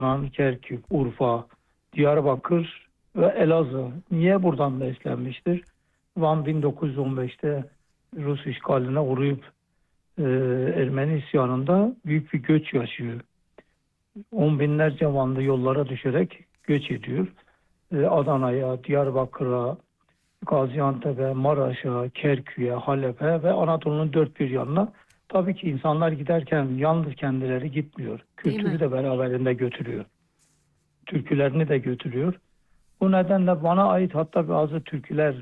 Kerkük, Urfa, Diyarbakır ve Elazığ. Niye buradan beslenmiştir? Van 1915'te Rus işgaline uğrayıp e, Ermeni isyanında büyük bir göç yaşıyor. On binlerce Vanlı yollara düşerek göç ediyor. Adana'ya, Diyarbakır'a, Gaziantep'e, Maraş'a, Kerkük'e, Halep'e ve Anadolu'nun dört bir yanına. Tabii ki insanlar giderken yalnız kendileri gitmiyor. Değil Kültürü mi? de beraberinde götürüyor. Türkülerini de götürüyor. Bu nedenle bana ait hatta bazı türküler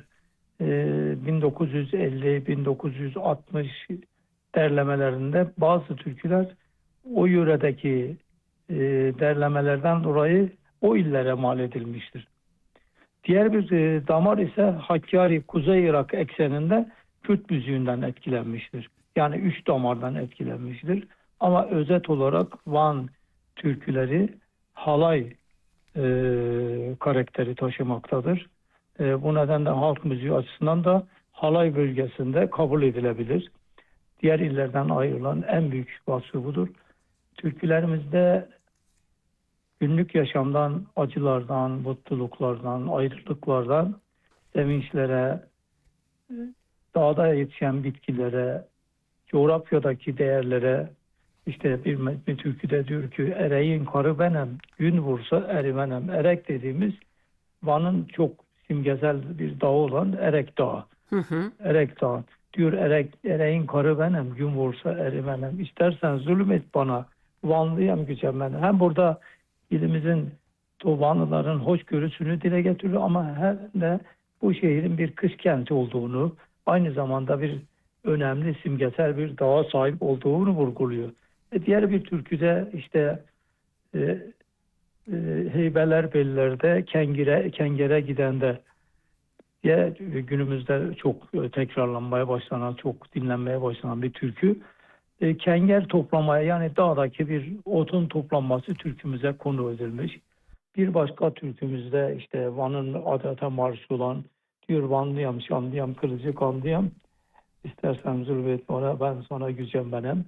1950-1960 derlemelerinde bazı türküler o yöredeki e, derlemelerden dolayı o illere mal edilmiştir. Diğer bir damar ise Hakkari, Kuzey Irak ekseninde Kürt müziğinden etkilenmiştir. Yani üç damardan etkilenmiştir. Ama özet olarak Van türküleri halay karakteri taşımaktadır. Bu nedenle halk müziği açısından da halay bölgesinde kabul edilebilir. Diğer illerden ayrılan en büyük vasfı budur. Türkülerimizde günlük yaşamdan, acılardan, mutluluklardan, ayrılıklardan, sevinçlere, dağda yetişen bitkilere, coğrafyadaki değerlere, işte bir türküde diyor ki ereğin karı benem, gün vursa erimenem. Erek dediğimiz Van'ın çok simgesel bir dağı olan Erek Dağı. Hı hı. Erek Dağı. Diyor ereğin karı benim, gün vursa erimenem. İstersen zulüm et bana, Vanlıyım gücenmenem. Hem burada ilimizin o Vanlıların hoşgörüsünü dile getiriyor ama hem de bu şehrin bir kış kenti olduğunu, aynı zamanda bir önemli simgesel bir dağa sahip olduğunu vurguluyor. Diğer bir türküde işte e, Heybeler Kengere gidende diye günümüzde çok tekrarlanmaya başlanan, çok dinlenmeye başlanan bir türkü. Kenger toplamaya yani dağdaki bir otun toplanması türkümüze konu edilmiş. Bir başka türkümüzde işte Van'ın adeta marşı olan diyor Vanlıyam, Şanlıyam, Kılıcı Kanlıyam. İstersen zulmet bana ben sana gücem benim.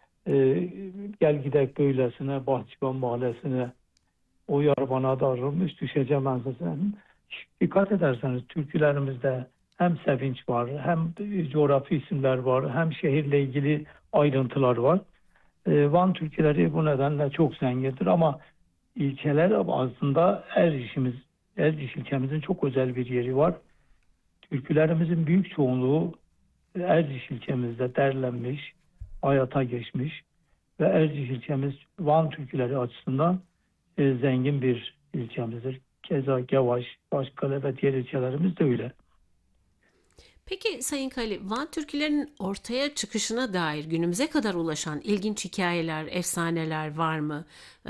Gel gidek böylesine Bahçıvan Mahallesi'ne o yar bana darılmış düşeceğim ensesine. Dikkat ederseniz türkülerimizde hem sevinç var, hem coğrafi isimler var, hem şehirle ilgili ayrıntılar var. Van türküleri bu nedenle çok zengindir ama ilçeler aslında Erciş ilçemizin çok özel bir yeri var. Türkülerimizin büyük çoğunluğu Erciş ilçemizde derlenmiş, hayata geçmiş ve Erciş ilçemiz Van türküleri açısından zengin bir ilçemizdir. Keza Gevaş, Başkale ve diğer ilçelerimiz de öyle. Peki Sayın Kali, Van türkülerinin ortaya çıkışına dair günümüze kadar ulaşan ilginç hikayeler, efsaneler var mı?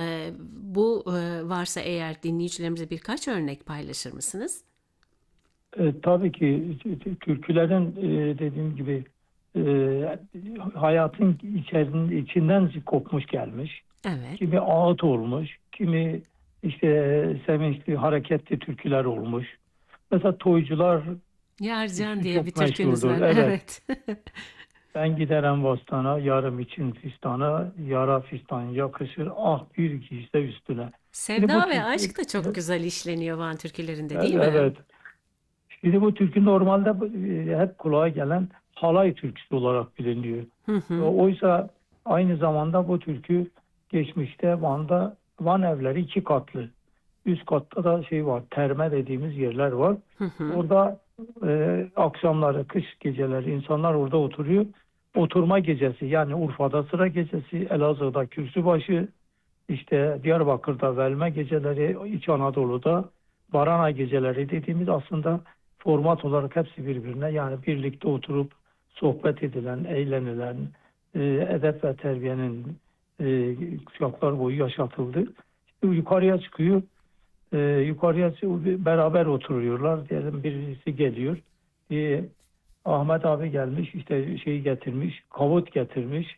Bu varsa eğer dinleyicilerimize birkaç örnek paylaşır mısınız? Tabii ki türkülerin dediğim gibi e, hayatın içinden kopmuş gelmiş. Evet. Kimi ağıt olmuş, kimi işte sevinçli, hareketli türküler olmuş. Mesela Toycular Yarcan diye bir çok türkünüz meşhurdur. var. Evet. Evet. Ben giderim bostana, yarım için fistana, yara fistan yakışır, ah bir giyse üstüne. Şimdi bu Sevda ve türkü, aşk da çok güzel işleniyor Van türkülerinde, değil mi? evet, şimdi bu türkü normalde hep kulağa gelen halay türküsü olarak biliniyor. Hı hı. Oysa aynı zamanda bu türkü geçmişte Van evleri iki katlı. Üst katta da şey var, terme dediğimiz yerler var. Hı hı. Orada akşamları, kış geceleri insanlar orada oturuyor. Oturma gecesi yani Urfa'da sıra gecesi, Elazığ'da kürsübaşı, işte Diyarbakır'da velme geceleri, İç Anadolu'da barana geceleri dediğimiz aslında format olarak hepsi birbirine yani birlikte oturup sohbet edilen, eğlenilen, edep ve terbiyenin kuşaklar boyu yaşatıldı. İşte yukarıya çıkıyor. Yukarıya beraber oturuyorlar. Diyelim birisi geliyor. E, Ahmet abi gelmiş işte şeyi getirmiş, kavut getirmiş.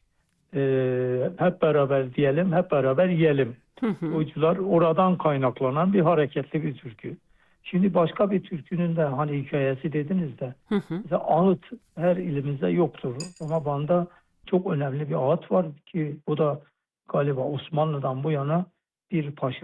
Hep beraber diyelim, hep beraber yiyelim. Hı hı. Oyuncular oradan kaynaklanan bir hareketli bir türkü. Şimdi başka bir türkünün de hani hikayesi dediniz de Hı hı. mesela ağıt her ilimizde yoktur. Ama Van'da çok önemli bir ağıt var ki bu da galiba Osmanlı'dan bu yana bir paşa